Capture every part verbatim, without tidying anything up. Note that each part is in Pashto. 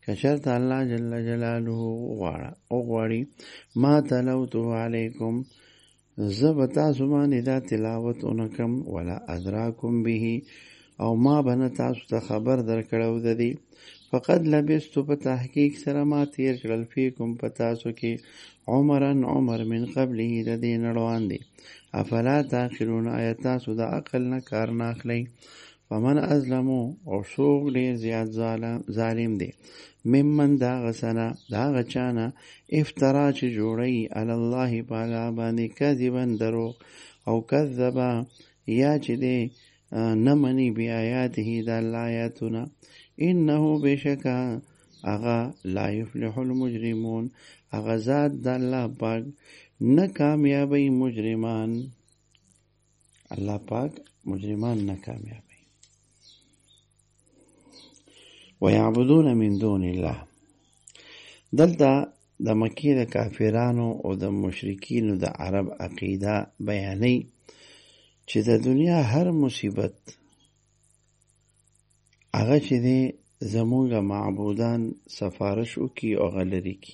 کچرته الله جل جلاله غواړه او غواړي ما تلوتو علیکم زه به تاسو باندې دا تلاوت اونکم ولا ادراکم به او ما بنه تاسو ته خبر درکړو د دې فقد لبستو په تحقیق سره ما تیر کړل فیکم په تاسو کې عمرن عمر من قبله د دې نړوان دي افلا تعقلون آیات تاسو د عقل نه کار نه اخلئ فمن ازلمو او څوک ډېر زیات ظالم دی ممن دا غسنا دا غچانا افترا چې جوړی علی الله تعالی باندې کذبا دروغ او کذبا یا چې دی نه مني بی آیاته د الله آیاتونه انه بشکا اغا لا یفلح المجرمون اغا ذات د الله پاک نه کامیابی مجرمان الله پاک مجرمان نه کامیابی ويعبدون من دون الله دلته د مکی د کافرانو او د مشرکینو د عرب عقیده بیانې چې د دنیا هر مصیبت هغه چې دی زمونږ معبودان سفارش وکي او غلري کی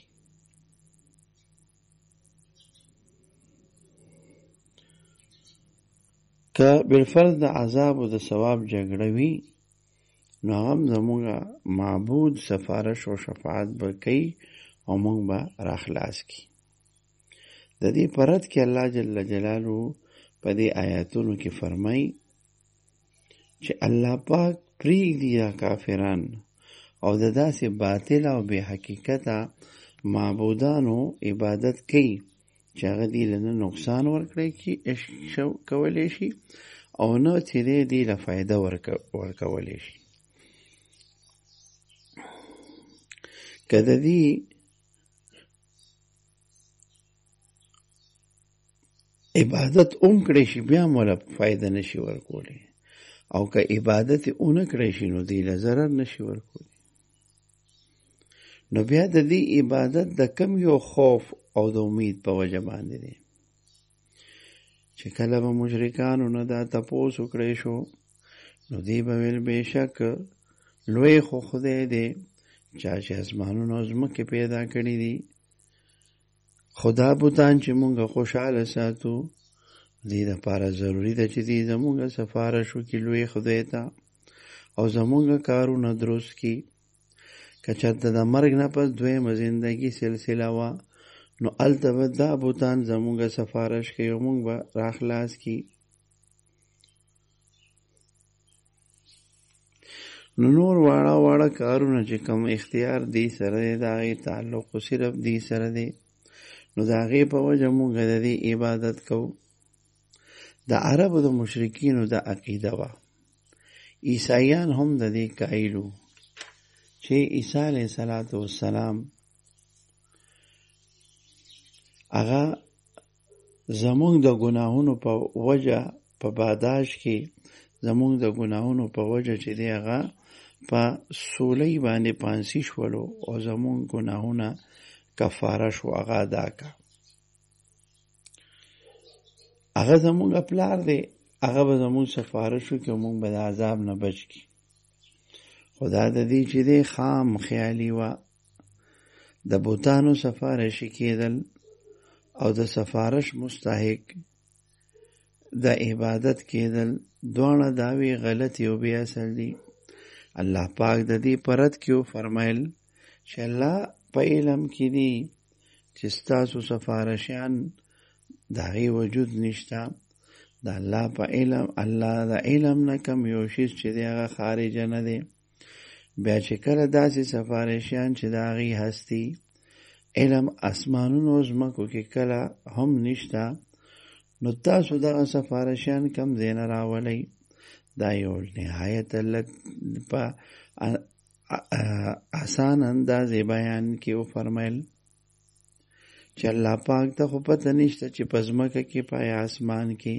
که بالفرض د عذاب او د ثواب جګړه وي نو هم زمونږ معبود سفارش او شفاعت به کوي او مونږ به راخلاص کی د دې پرد کې الله جل جلاله په دې آیاتونو کې فرمایي چې الله پاک پریږدي دا کافران او د داسې باطل او بې حقیقته معبودانو عبادت کوي چې هغه دې له نقصان ورکړي چې کولی شي او نه چې دې له فایده ورکولی شي که د دې عبادت اوم کړی شي بیا مولا فایده نشي ورکولی او که عبادت اونه کړی شي نو دې له ضرر نشي ورکولی نو بیا د دې عبادت د کم یو خوف او د امید په وجه باندې دی چې کله به مشرکانو نه دا تپوس وکړی شو نو دی به ویل بېشک لوی خو خدای دی چا چې اسمانونه او ځمکې پیدا کړي دي خدا بوتان چې مونږ خوشحاله ساتو دې دپاره ضروري ده چې دې زمونږ سفارش وکړي لوی خدای ته او زمونږ کارونه درست کړي که چېرته د مرګ نه پس دویمه زندګي سلسله وه نو هلته به دا بوتان زمونږ سفارش کوي او مونږ به راخلاص کړي نو نور واړه واړه کارونه چې کوم اختیار دی سره دی د هغې تعلق صرف دی سره دی نو د هغې په وجه مونږ د دې عبادت کوو د عربو د مشرکینو د عقیده وه عیسایان هم د دې قایل وو چې عیسی علیه السلام هغه زمونږ د ګناهونو په وجه په باداش کې زمونږ د ګناهونو په وجه چې دی هغه په سولۍ باندې پانسی شولو او زمونږ ګناهونه کفاره شو هغه ادا کا هغه زمونږ پلار دی هغه به زمونږ سفارش وکړي او مونږ به د عذاب نه بچ کړي خدا د دې چې دی خام خیالي وه د بوتانو سفارشي کېدل او د سفارش مستحق د عبادت کېدل دواړه دعوې غلطي او بې اصل دي الله پاک د دې پرد کې فرمایل چې الله په علم کې دي چې ستاسو سفارشیان د هغې وجود نشته د الله په علم الله د علم نه کم یو شی چې دی هغه خارجه نه دی بیا چې کله داسې سفارشیان چې د هغې هستي علم اسمانونو ځمکو کې کله هم نشته نو تاسو دغه سفارشیان کم ځای نه راولئ دا یو نهایت په آسان اندازې بیان کې وفرمیل چې الله پاک ته خو پته نشته چې په ځمکه کې په اسمان کې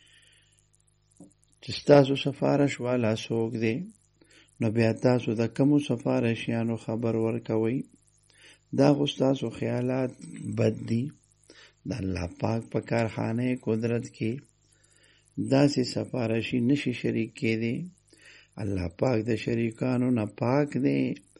چې ستاسو سفارش والا څوک دی نو بیا تاسو د کومو سفارشیانو خبر ورکوئ دا خو ستاسو خیالات بد دي د الله پاک په کارخانه قدرت کې داسې سفارشي نشي شریک کېدی الله پاک د شریکانو نه پاک دی